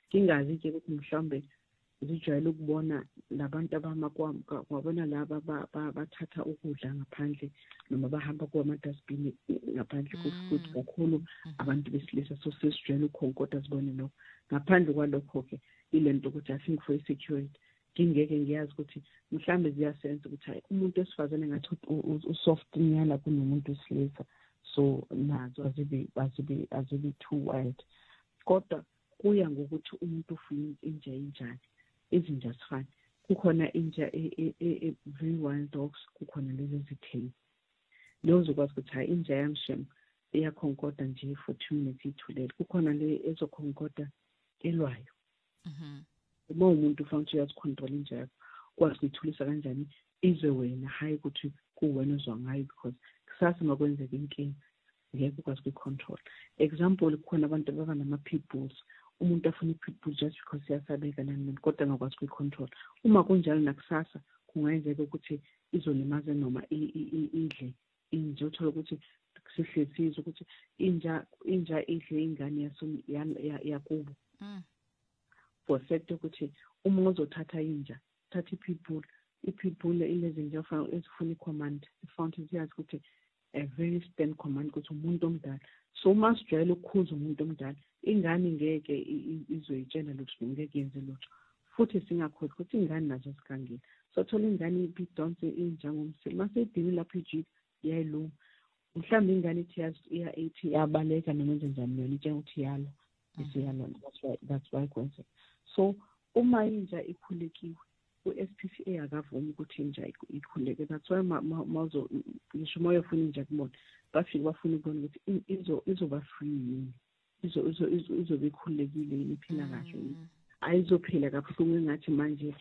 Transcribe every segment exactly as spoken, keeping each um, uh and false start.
kingazi ke ukuthi mhlambe zijwayele ukubona labantu abama kwabona laba bathatha ukudla ngaphandle noma bahamba kwa dustbin ngaphandle kokuthi kakhulu abantu besilisa so sesijwayele ukhonkotha sibone lo ngaphandle kwalokho ke ilento ukuthi I think for security ngingeke ngiyazi ukuthi mhlambe ziyasenza ukuthi hayi umuntu esifazane ngathi usoft nyala kunomuntu wesilisa so nazo azibe azibe azibe too wide kodwa kuya ngokuthi umuntu ufuna inja enjani izinja sifana kukhona inja e very wild dogs kukhona lezi ezitheni lezo zokwazi ukuthi hayi inja yamshem iyakhonkotha nje for two minutes ithulele kukhona le ezokhonkotha elwayo mhm uma umuntu ufuna ukuthi uyazicontrol inja yakho kwazi ukuthulisa kanjani izwe wena hayi ukuthi kuwena uzwa ngayo because kusasa makwenzeka inkinga ngeke ukwazi ukucontrol example kukhona abantu ababa nama pit bulls umuntu afuna i-pit bull just because yasabeka nani kodwa ngakwazi ukucontrol uma kunjalo nakusasa kungayenzeka ukuthi izolimaza noma idle inja uthola ukuthi kusihlezizwe ukuthi inja inja idle ingane yakubo mm for fact ukuthi uma uzothatha inja thatha i-pit bull i-pit bull ilezinja ezifuna i-command ifound iyazi ukuthi a very stern command ukuthi umuntu omdala so uma sijwayele ukukhuza umuntu omdala ingane ngeke izoyitshela ukuthi ngeke yenze lutho futhi singakhohlwa ukuthi ingane nazo sikangile so thola ingane ibidonse inja ngomsile mase idini lapha ijiki yayiluma mhlawumbe ingane ithi yazi iya eighty yabaleka noma enze njani yona itshela ukuthi yala isiyala that's why that's why kwenze so uma inja ikhulekiwe u-S P C A akavumi ukuthi inja ikhuleke that's why mazo ngisho moya ufuna inja kubona bafike bafuna ukubona ukuthi izo izoba free yini izo izo izobe ikhulekile yini iphila kahle ayizophila kabuhlungu engathi manje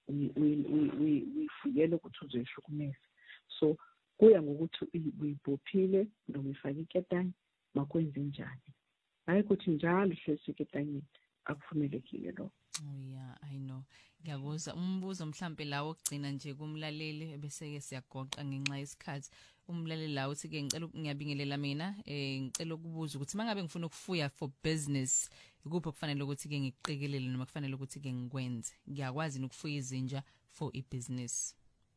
uyifuyele ukuthi uzoyihlukumeza so kuya ngokuthi uyibophile noma ifake iketani makwenze njani hayi ukuthi njalo hlezi iketani akufunelekile lo. Oh yeah, I know. Ngiyakuzwa umbuzo mhlambe lawo ogcina nje kumlaleli bese ke siyagoqa ngenxa yesikhathi. Umlaleli lawo uthi ke ngicela ngiyabingelela mina eh ngicela ukubuza ukuthi mangabe ngifuna ukufuya for business ikuphi okufanele ukuthi ke ngiqikelele noma kufanele ukuthi ke ngikwenze. Ngiyakwazi ukufuya izinja for i business.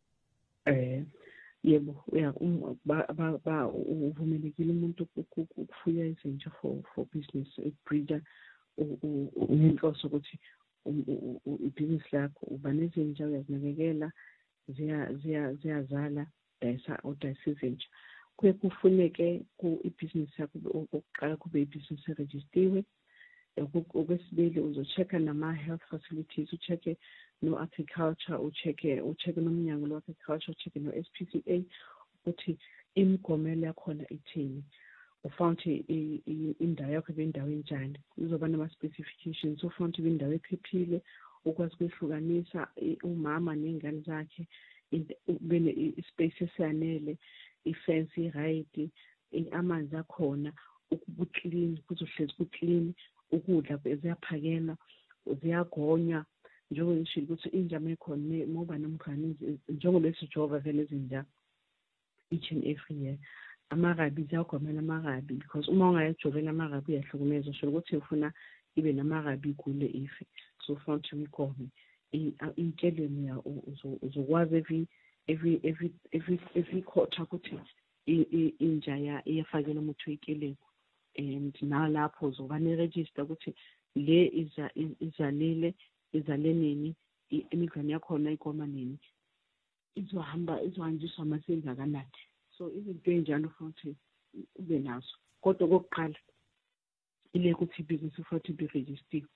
Eh yebo uya ba uvumelekile umuntu ukufuya izinja for for business breeder unenhloso ukuthi ibhizinisi lakho uba nezinja uyazinakekela ziya ziya ziyazala dayisa udayisa izinja kuye kufuneke ku ibhizinisi yakho ukuqala kube ibhizinisi registered okwesibili uzochecka nama health facilities uchecke no agriculture uchecke uchecke nomnyango lo agriculture uchecke no S P C A ukuthi imigomelo yakhona ithini ufanele indawo yakho bendawo enjani uzoba nama specifications ufanele indawo ephephile ukwazi ukwehlukanisa umama nengane zakhe bene ispace esiyanele ifence right amanzi akhona ukuclean kuzohlezi kuclean ukudla ziyaphakela ziyagonywa njengoba ngisho ukuthi inja mekhona moba nomkhani njengoba lesijova vele izinja each and every year amarabi ziyagomela amarabi because uma ungayijovela amarabi uyahlukumeza usho ukuthi ufuna ibe namarabi kule ife so ufuna ukuthi uyigome inkeleni ya uzokwazi every every every every every quarter ukuthi inja ya iyafakela umuthi wekeleko and nalapho uzoba neregister ukuthi le iza izalile izalenini imigani yakhona igoma nini izohamba izohanjiswa amasenza kanani so izinto enjalo futhi ube nazo kodwa kokuqala ile ukuthi business futhi be registered.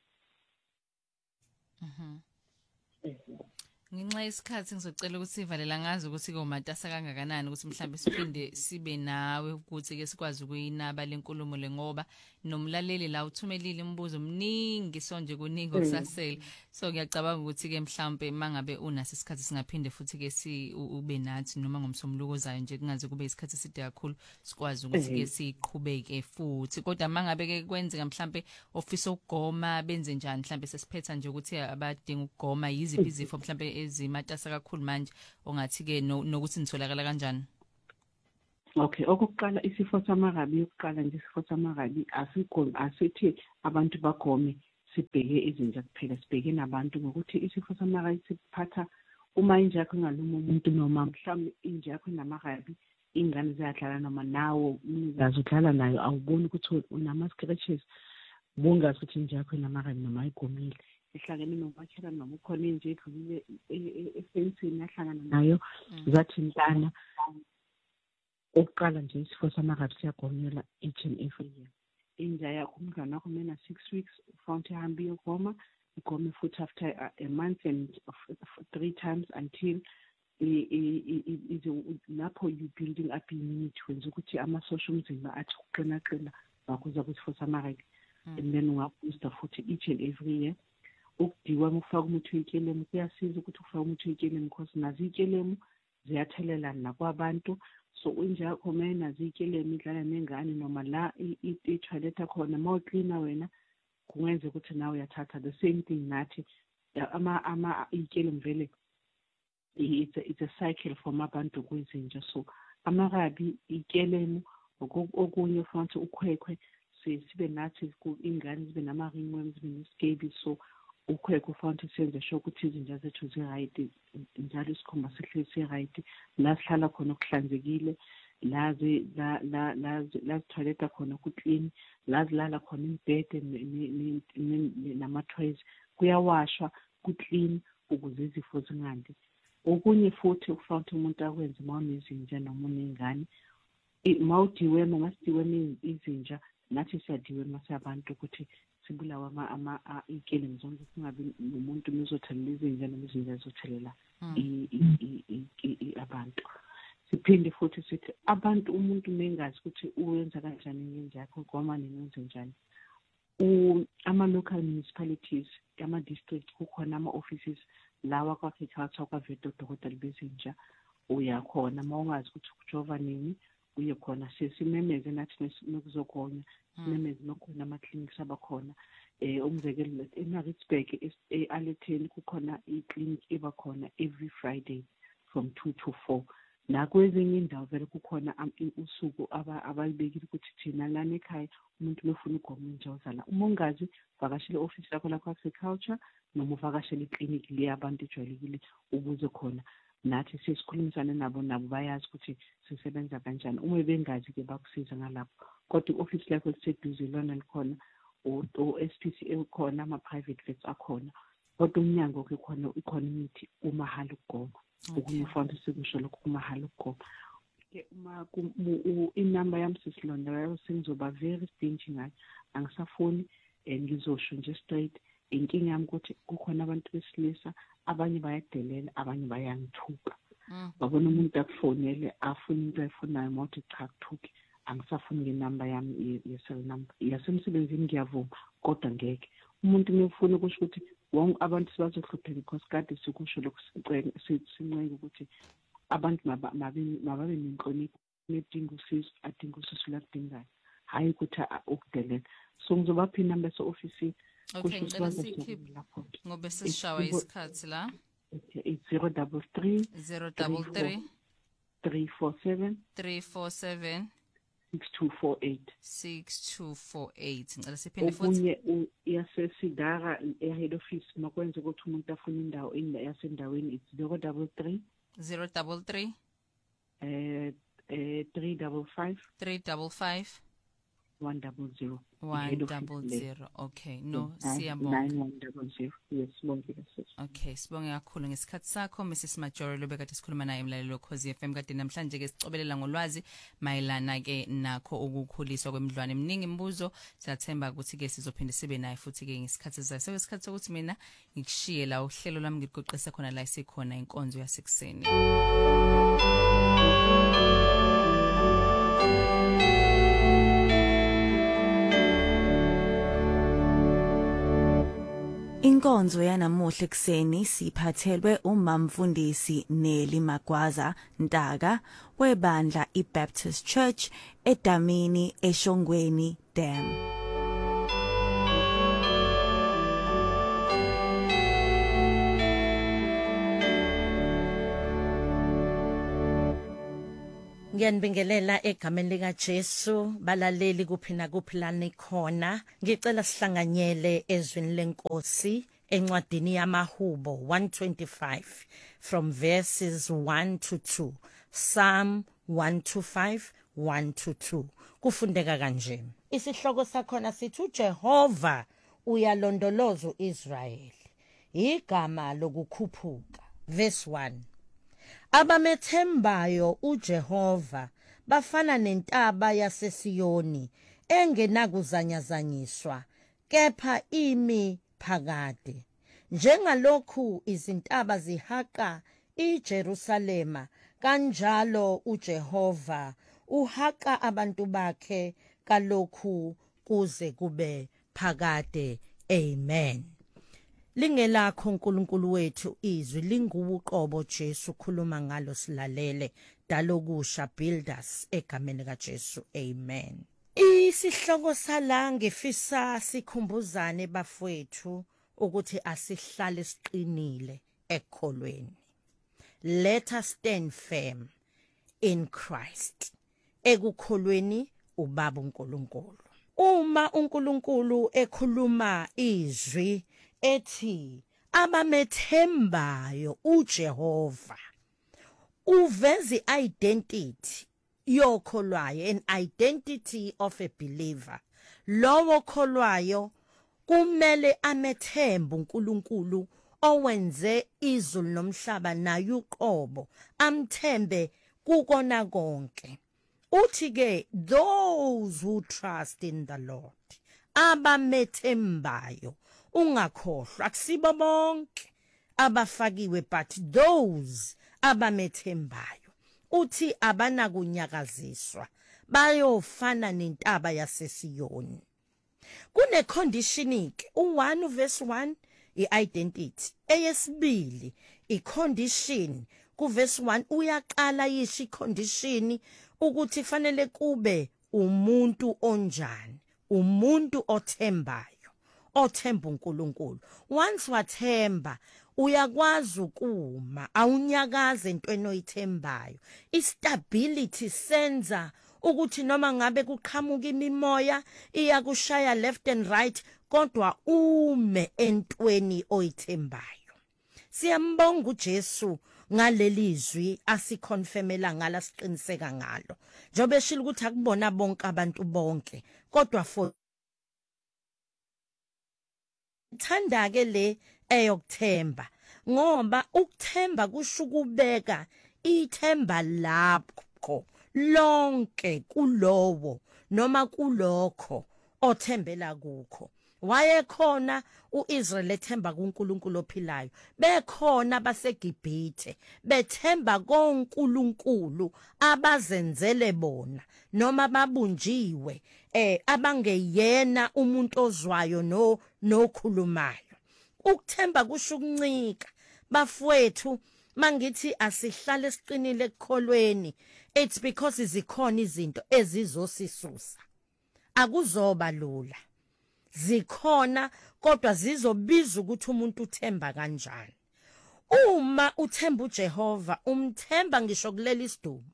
Mhm. Ngenxa yesikhathi ngizocela ukuthi sivalela ngazi ukuthi ke umatasa kangakanani ukuthi mhlambe siphinde sibe nawe ukuthi ke sikwazi ukuyinaba lenkulumo le ngoba nomlaleli la uthumelile imibuzo omningi sonje kuningi okusasele so ngiyacabanga ukuthi ke mhlambe mangabe unaso isikhathi singaphinde futhi ke si ube nathi noma ngomsombuluko ozayo nje kungaze kube isikhathi eside kakhulu sikwazi ukuthi ke siqhubeke futhi kodwa mangabe ke kwenzeka mhlambe ofisa ukugoma benze njani mhlambe sesiphetha nje ukuthi abadinga ukugoma yiziphi izifo mhlambe ezimatasa kakhulu manje ongathi ke nokuthi nitholakala kanjani. Okay, okuqala isifo samarabi yokuqala nje isifo samarabi asikho asithi abantu bagome sibheke izinja kuphela, sibheke nabantu ngokuthi isifo samarabi siphatha uma inja yakho ingaluma umuntu noma mhlawumbe inja yakho inamarabi, ingane ziyadlala noma nawo umnikazi udlala nayo, awuboni ukuthi unama-scratches, ubongazi ukuthi inja yakho inamarabi noma ayigomile. Ihlangene nomakhelwane noma ukhona inje edlulile efensini yahlangana nayo zathintana. Okuqala nje isifo samarabi siyagonyelwa each and every year. Inja yakho umntwana wakho mena six weeks ufanele ihambe iyogoma, igome futhi after a, a month and three times until lapho you building up immunity wenza ukuthi amasosha omzimba athi ukuqinaqina bakuza kwisifo samarabi. And then ungabooster futhi each and every year. Ukudiwa ngokufaka umuthi wekelemu kuyasiza ukuthi ufake umuthi wekelemu because nazo ikelemu ziyathelelana nakwabantu. So inja yakho mena zikelemu idlala nengane noma la i-toilet khona mawucleana wena kungenza ukuthi nawe uyathatha the same thing nathi ama ama ikelemu vele it's a, it's a cycle from abantu kwizinja. So amarabi ikelemu okunye fanele ukhwekhwe sibe nathi ingane zibe nama-ringworms zibe ne-scabies. So ukhwekho fanele senze sure ukuthi izinja zethu zi-right, njalo isikhumba sihleli si-right, la sihlala khona kuhlanzekile, la la la la zithoiletha khona ku-clean, la zilala khona imibhede nama-toys kuyawashwa ku-clean ukuze izifo zingandi. Okunye futhi kufanele umuntu akwenze uma unezinja noma unengane, uma udiwema ungasidiwema izinja nathi siyadiwema siyabantu ukuthi sibulawa ama ama ikelemu zonke singabi nomuntu uzothelela izinja noma izinja zizothelela abantu. Siphinde futhi sithi abantu umuntu mengazi ukuthi uwenza kanjani ngenja yakho goma nenze njani. Ama-local municipalities, ama-district kukhona ama-offices lawa kwa-agriculture kwa-vet odokotela bezinja uyakhona ma ungazi ukuthi ukujova nini uye khona sesimemeze nathi nokuzogonya simemeze nokhona ama-clinics abakhona. Eh umzekelo eMaritzburg e-Aletheni kukhona i-clinic ebakhona every Friday from two to four. La kwezinye indawo vele kukhona usuku abalibekile ukuthi thina lana ekhaya umuntu lofuna ugoma inja uzala. Umongazi vakashile office yakho la kwa-agriculture noma uvakashele i-clinic le abantu ejwayelekile ukuze khona nathi sisikhulumisana nabo nabo bayazi ukuthi sisebenza kanjani. Uma bengazi ke bakusiza ngalapho. Kodwa i-office lakho liseduze lona likhona o-S P C A ukhona, ama-private vets akhona. Kodwa umnyango ke khona ikhona imithi umahala ukugoma. Okunye ufanele sikusho lokho umahala ukugoma. Ke uma inamba yami sisilonda leyo sengizoba very stingy ngayo. Angisafuni ngizosho nje straight. Inkinga yami ukuthi kukhona abantu besilisa abanye bayadelela abanye bayangithuka. Babona umuntu akufonele afuna into ayifunayo mawuthi cha kuthuki angisafuni ngenamba yami ye-cell number. Yasemsebenzini ngiyavuma kodwa ngeke. Umuntu mefuna ukusho ukuthi wonke abantu sibazohlupheka because kade sikusho lokho sincenga ukuthi abantu mababe mababe nenhlonipho nedinga usizo adinga usizo lakudingayo hayi ukuthi ukudelela. So ngizobapha inamba se-office. Okay, ngicela sikhiphe ngoba sesishawa isikhathi la. It's zero double three zero double three three four seven three four seven six two four eight six two four eight. Ngicela siphinde futhi. Okunye yasesidara e-head office makwenza ukuthi umuntu afune indawo indawo yasendaweni it's zero double three zero double three eh eh three double five three double five one double zero one double zero. Okay, no siyabonga. nine one double zero. Yes, bonke kahle. Okay, sibonge kakhulu ngesikhathi sakho Missus Majori lobekade sikhuluma naye emlalelo Ukhozi F M kade namhlanje ke sicobelela ngolwazi mayelana ke nakho ukukhuliswa kwemidlwane eminingi imibuzo. Siyathemba ukuthi ke sizophinde sibe naye futhi ke ngesikhathi esizayo. Isikhathi sokuthi mina ngikushiye la uhlelo lwami ngiqoqisa khona la isikhona inkonzo yasekuseni. Inkonzo yanamuhla ekseni siphathelwe umamfundisi Neli Magwaza Ntaka webandla iBaptist Church eDamini eShongweni Dam. Ngiyanibingelela egameni lika Jesu balaleli kuphi na kuphi la nikhona. Ngicela sihlanganyele ezwini lenkosi encwadini yamaHubo one twenty-five from verses one to two. Psalm one twenty-five one to two. Kufundeka kanje. Isihloko sakhona sithi uJehova uyalondoloza uIsrayeli. Igama lokukhuphuka. Verse one. Abamethembayo uJehova bafana nentaba yaseSiyoni engenakuzanyazanyiswa kepha imi phakade. Njengalokhu izintaba zihaqa iJerusalema kanjalo uJehova uhaqa abantu bakhe kalokhu kuze kube phakade. Amen. Lingelakho uNkulunkulu wethu izwi lingubuqobo Jesu khuluma ngalo silalele dalokusha builders egameni kaJesu. Amen. Isihloko sala ngifisa sikhumbuzane bafowethu ukuthi asihlale siqinile ekholweni. Let us stand firm in Christ. Ekukholweni ubaba uNkulunkulu. Uma uNkulunkulu ekhuluma izwi ethi abamethembayo uJehova uveza identity yokholwayo, an identity of a believer. Lowo kholwayo kumele amethembe uNkulunkulu owenze izulu nomhlaba naye uqobo, amthembe kukona konke. Uthi ke those who trust in the Lord, abamethembayo. Ungakhohlwa akusibo bonke abafakiwe but those abamethembayo. Uthi abanakunyakaziswa bayofana nentaba yaseSiyoni. Kune condition ke u1 verse one iidentity, eyesibili icondition. Ku verse one uyaqala yishi condition ukuthi fanele kube umuntu onjani, umuntu othembayo, othemba uNkulunkulu. Once wathemba uyakwazi ukuma, awunyakaze entweni oyithembayo. Istability senza ukuthi noma ngabe kuqhamuka imimoya iyakushaya left and right kodwa ume entweni oyithembayo. Siyambonga uJesu ngaleli zwi asiconfirmela ngala siqiniseka ngalo. Njobe eshila ukuthi akubona bonke abantu bonke kodwa for thanda ke le eyokuthemba ngoba ukuthemba kusho ukubeka ithemba lapho lonke kulowo noma kulokho othembela kukho. Wayekhona uIsrael ethemba kuNkulunkulu ophilayo, bekhona baseGibhithe bethemba koNkulunkulu abazenzele bona noma babunjiwe eh abangeyena umuntu ozwayo no nokhulumayo. Ukuthemba kusho ukuncika bafowethu. Mangithi asihlale siqinile ekholweni, it's because izikhona izinto ezizosisusa. Akuzoba lula, zikhona kodwa zizobiza ukuthi umuntu uthemba kanjani. Uma uthemba uJehova, umthemba ngisho kuleli isidumbu,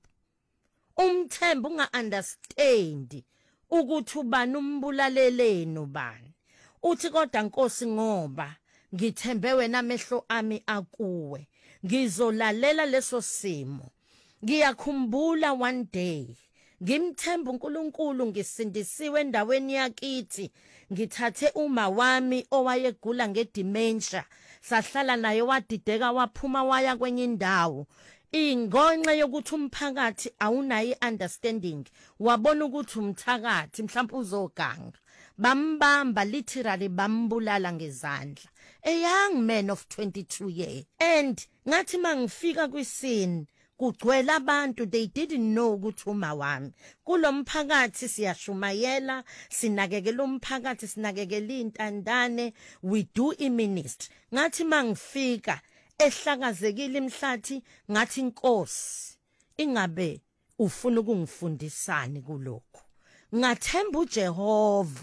umthemba unga understand ukuthi ubani umbulaleleni ubani. Uthi kodwa Nkosi ngoba ngithembe wena amehlo ami akuwe, ngizolalela leso simo. Ngiyakhumbula one day ngimthemba uNkulunkulu ngisindisiwe endaweni yakithi, ngithathe uma wami owayegula ngedementia, sahlala naye wadideka waphuma waya kwenye indawo. Ingonxe yokuthi umphakathi awunayi understanding, wabona ukuthi umthakathi mhlawumbe uzoganga, bambamba literally bambulala ngezandla. A young man of twenty-two years. And ngathi mangifika kwisini kugcwele abantu, they didn't know ukuthi uma wami kulomphakathi siyashumayela, sinakekela umphakathi, sinakekela intandane, we do a ministry. Ngathi mangifika ehlakazekile imhlathi, ngathi Nkosi ingabe ufuna ukungifundisani kuloko. Ngathemba uJehova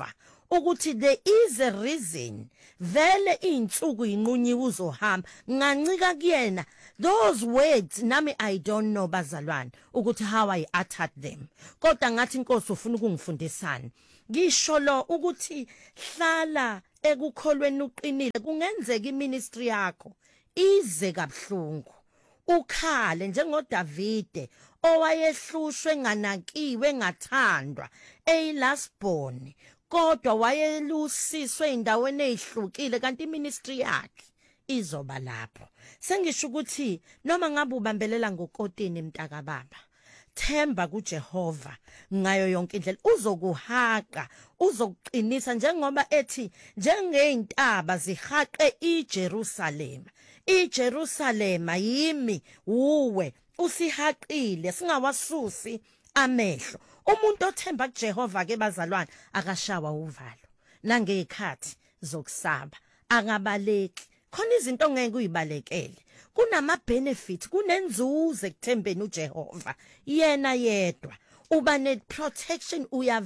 ukuthi there is a reason vele insuku inqunyiwe uzohamba ngancika kuyena those words nami I don't know bazalwane ukuthi how I uttered them kodwa ngathi inkosi ufuna ukungifundisana ngisho lo ukuthi hlala ekukholweni uqinile kungenzeka iministry yakho ize kabhlungu ukhale njengoDavide owayehlushwe nganakiwe ngathandwa eyilasborn kodwa wayelusiswe indaweni ezihlukile kanti iministry yakhe izoba lapho sengisho ukuthi noma ngabe ubambelela ngokotini mntaka baba themba kuJehova ngayo yonke indlela uzokuhaqa uzokuqinisa njengoba ethi njengeintaba zihaqe iJerusalem iJerusalema yimi uwe usihaqile singawasusi amehlo umuntu othemba kuJehova ke bazalwane akashawa uvalo nangekhathi zokusaba akabaleki khona izinto ngeke uyibalekele kunama benefits kunenzuzo ekuthembeni uJehova yena yedwa uba ne protection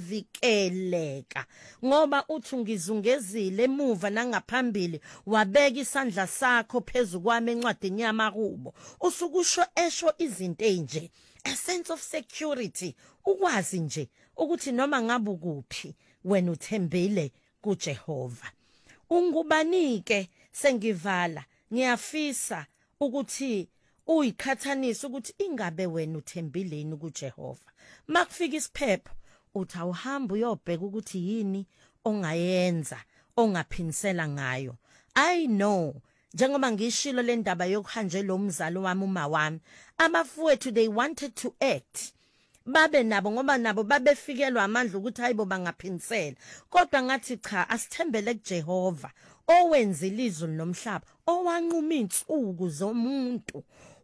uyavikeleka ngoba uthi ngizungezile emuva nangaphambili wabeka isandla sakho phezulu kwami encwadini yamahubo usukusho esho izinto enje a sense of security ukwazi nje ukuthi noma ngabe ukuphi wena uthembile kuJehova ungubanike sengivala ngiyafisa ukuthi uyikhathanisa ukuthi ingabe wena uthembileni kuJehova makufika isiphepho uthi awuhamba uyobheka ukuthi yini ongayenza ongaphinisela ngayo I know njengoba ngishilo le ndaba yokuhanje lo mzalo wami uma wami abafowethu they wanted to act babe nabo ngoba nabo babefikelwa amandla ukuthi hayibo bangaphinisela kodwa ngathi cha asithembele kuJehova owenzile izulu nomhlaba owanquma insuku zomuntu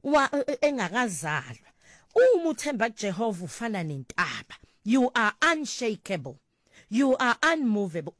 engakazalwa uma uthemba kuJehova ufana nentaba you are unshakable you are unmovable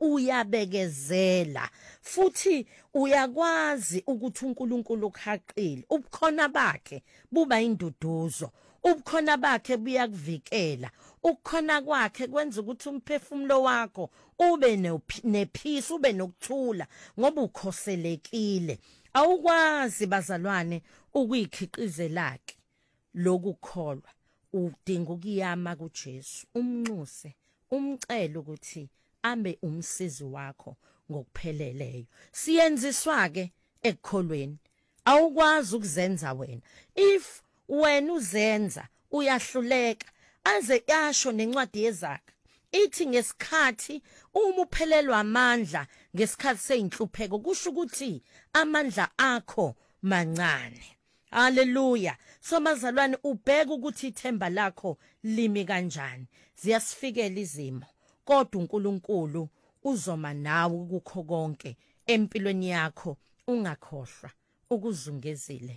uyabekezela futhi uyakwazi ukuthi uNkulunkulu ukhaqile ubukhona bakhe buba induduzo ubukhona bakhe buyakuvikela ukukhona kwakhe kwenza ukuthi umphefumulo wakho ube nepeace ube nokuthula ngoba ukhoselekile awukwazi bazalwane ukuyikhiqizelake lokukholwa udinga ukuyama kuJesu umnxuse umcela ukuthi ambe umsizi wakho ngokupheleleyo siyenziswa ke ekukholweni awukwazi ukuzenza wena if wena uzenza uyahluleka aze yasho nencwadi yezakhe ithi ngesikhathi uma uphelelwa amandla ngesikhathi seyinhlupheko kusho ukuthi amandla akho mancane haleluya so bazalwane ubheka ukuthi ithemba lakho limi kanjani ziyasifikela izimo kodwa uNkulunkulu uzoma nawe kukho konke empilweni yakho ungakhohlwa ukuzungezile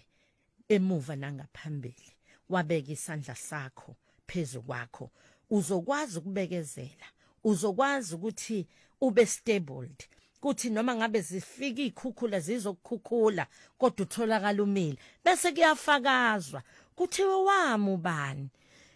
emuva nangaphambili wabeka isandla sakho phezulu kwakho uzokwazi ukubekezela uzokwazi ukuthi ube stabled kuthi noma ngabe zifika ikhukhula zizokukhukhula kodwa utholakala umile bese kuyafakazwa kuthiwe wami ubani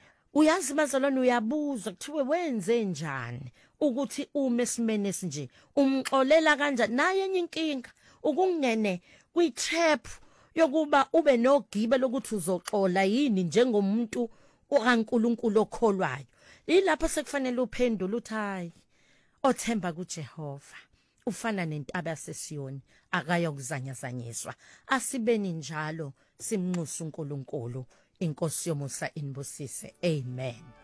uyazi bazalwane uyabuza kuthiwe wenze njani ukuthi ume esimene sinje umxolela kanjani naye enye inkinga ukungene kwi-trap yokuba ube nogibe lokuthi uzoxola yini njengomuntu okaNkulunkulu okholwayo ilapho sekufanele uphendule uthi hayi othemba kuJehova ufana nentaba yaseSiyoni akayokuzanyazanyiswa asibeni njalo simnxusa uNkulunkulu inkosi yomusa inibusise amen.